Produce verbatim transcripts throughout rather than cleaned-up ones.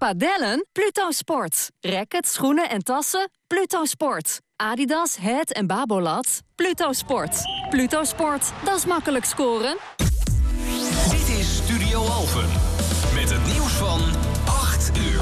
Padellen? Pluto Sport. Rackets, schoenen en tassen? Pluto Sport. Adidas, Het en Babolat? Pluto Sport. Pluto Sport, dat is makkelijk scoren. Dit is Studio Alphen. Met het nieuws van acht uur.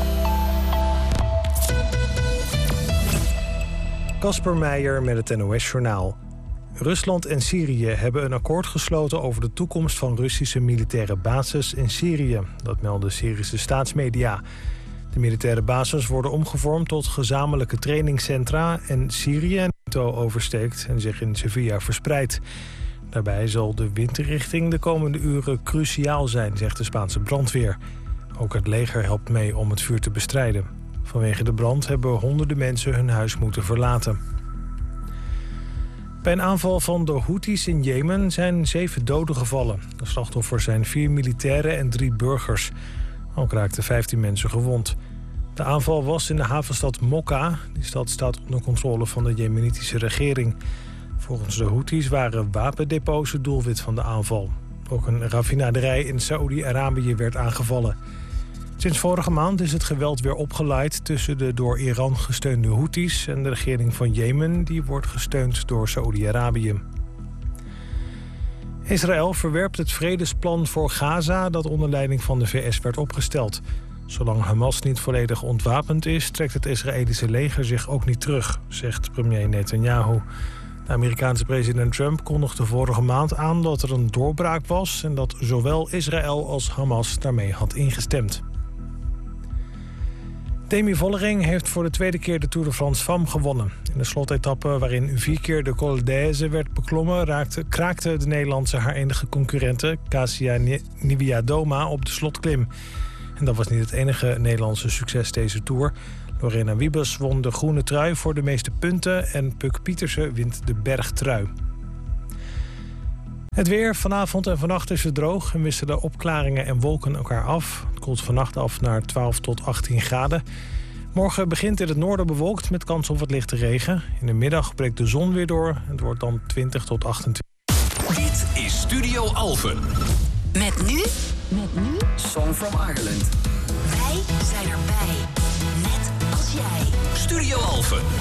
Kasper Meijer met het N O S-journaal. Rusland en Syrië hebben een akkoord gesloten over de toekomst van Russische militaire bases in Syrië. Dat melden Syrische staatsmedia. De militaire bases worden omgevormd tot gezamenlijke trainingscentra en Syrië en NATO oversteekt en zich in Sevilla verspreidt. Daarbij zal de windrichting de komende uren cruciaal zijn, zegt de Spaanse brandweer. Ook het leger helpt mee om het vuur te bestrijden. Vanwege de brand hebben honderden mensen hun huis moeten verlaten. Bij een aanval van de Houthis in Jemen zijn zeven doden gevallen. De slachtoffers zijn vier militairen en drie burgers. Ook raakten vijftien mensen gewond. De aanval was in de havenstad Mokka. Die stad staat onder controle van de Jemenitische regering. Volgens de Houthis waren wapendepots het doelwit van de aanval. Ook een raffinaderij in Saoedi-Arabië werd aangevallen. Sinds vorige maand is het geweld weer opgeleid tussen de door Iran gesteunde Houthis en de regering van Jemen, die wordt gesteund door Saoedi-Arabië. Israël verwerpt het vredesplan voor Gaza dat onder leiding van de V S werd opgesteld. Zolang Hamas niet volledig ontwapend is, trekt het Israëlische leger zich ook niet terug, zegt premier Netanyahu. De Amerikaanse president Trump kondigde vorige maand aan dat er een doorbraak was en dat zowel Israël als Hamas daarmee had ingestemd. Demi Vollering heeft voor de tweede keer de Tour de France Femmes gewonnen. In de slotetappe waarin vier keer de Col d'Aise werd beklommen, raakte, kraakte de Nederlandse haar enige concurrente Kasia Niewiadoma op de slotklim. En dat was niet het enige Nederlandse succes deze Tour. Lorena Wiebes won de groene trui voor de meeste punten en Puk Pietersen wint de bergtrui. Het weer. Vanavond en vannacht is het droog en wisselen opklaringen en wolken elkaar af. Het koelt vannacht af naar twaalf tot achttien graden. Morgen begint in het noorden bewolkt met kans op wat lichte regen. In de middag breekt de zon weer door. Het wordt dan twintig tot achtentwintig. Dit is Studio Alphen. Met nu? Met nu? Song from Ireland. Wij zijn erbij. Net als jij. Studio Alphen.